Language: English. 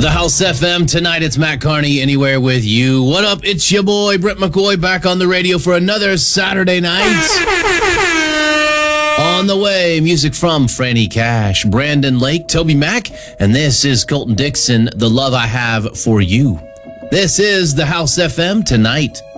The House FM. Tonight it's Matt Carney, Anywhere with You. What up? It's your boy, Brett McCoy, back on the radio for another Saturday night. On the way, music from Franny Cash, Brandon Lake, Toby Mac, and this is Colton Dixon, The Love I Have for You. This is the House FM tonight.